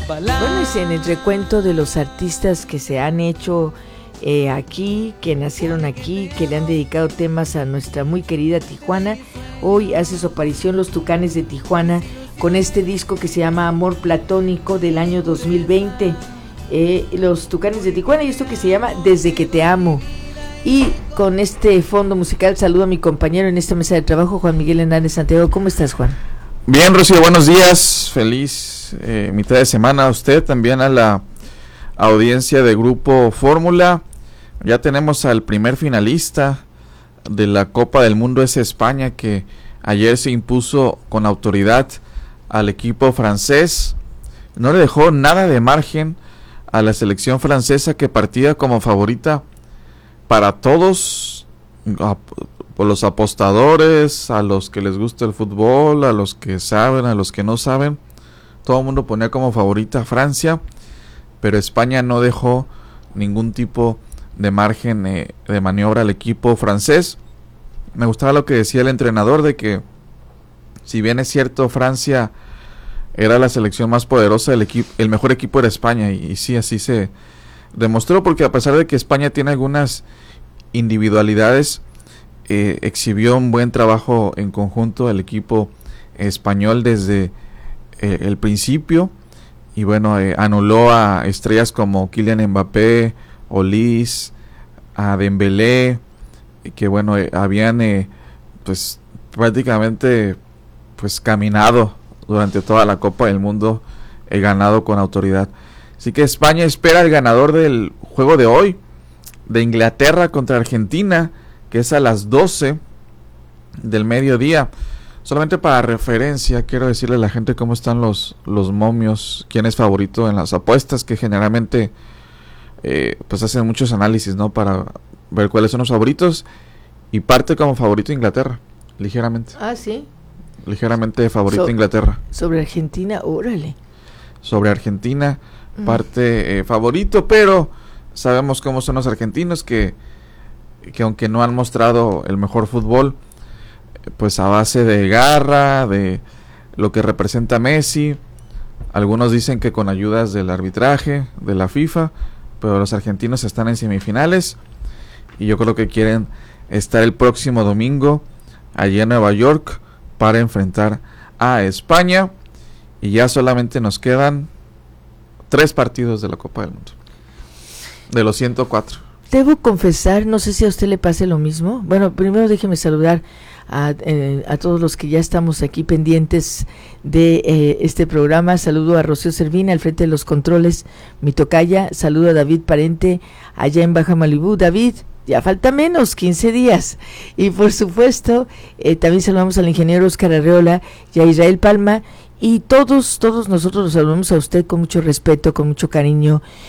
Bueno, es en el recuento de los artistas que se han hecho aquí, que nacieron aquí, que le han dedicado temas a nuestra muy querida Tijuana. Hoy hace su aparición los Tucanes de Tijuana con este disco que se llama Amor Platónico del año 2020. Los Tucanes de Tijuana y esto que se llama Desde que te amo. Y con este fondo musical saludo a mi compañero en esta mesa de trabajo, Juan Miguel Hernández Santiago. ¿Cómo estás, Juan? Bien, Rocío, buenos días. Feliz mitad de semana a usted, también a la audiencia de Grupo Fórmula. Ya tenemos al primer finalista de la Copa del Mundo, es España, que ayer se impuso con autoridad al equipo francés. No le dejó nada de margen a la selección francesa, que partía como favorita para todos, por los apostadores, a los que les gusta el fútbol, a los que saben, a los que no saben. Todo el mundo ponía como favorita a Francia, pero España no dejó ningún tipo de margen de maniobra al equipo francés. Me gustaba lo que decía el entrenador, de que si bien es cierto Francia era la selección más poderosa del equipo, el mejor equipo era España, y sí, así se demostró, porque a pesar de que España tiene algunas individualidades, exhibió un buen trabajo en conjunto el equipo español desde el principio, y bueno, anuló a estrellas como Kylian Mbappé, Olise, a Dembélé, que bueno, habían pues prácticamente pues caminado durante toda la Copa del Mundo, ganado con autoridad. Así que España espera el ganador del juego de hoy, de Inglaterra contra Argentina, que es a las 12 del mediodía. Solamente para referencia, quiero decirle a la gente cómo están los momios, quién es favorito en las apuestas, que generalmente pues hacen muchos análisis, ¿no?, para ver cuáles son los favoritos, y parte como favorito Inglaterra, ligeramente. Ah, sí. Ligeramente favorito Inglaterra. Sobre Argentina, órale. Sobre Argentina, parte favorito, pero sabemos cómo son los argentinos, que aunque no han mostrado el mejor fútbol, pues a base de garra, de lo que representa Messi, algunos dicen que con ayudas del arbitraje, de la FIFA, pero los argentinos están en semifinales, y yo creo que quieren estar el próximo domingo allí en Nueva York para enfrentar a España, y ya solamente nos quedan 3 partidos de la Copa del Mundo, de los 104. Debo confesar, no sé si a usted le pase lo mismo. Bueno, primero déjeme saludar a todos los que ya estamos aquí pendientes de este programa. Saludo a Rocío Servina al frente de los controles, mi tocaya. Saludo a David Parente allá en Baja Malibú. David, ya falta menos, 15 días. Y por supuesto, también saludamos al ingeniero Oscar Arreola y a Israel Palma. Y todos nosotros los saludamos a usted con mucho respeto, con mucho cariño,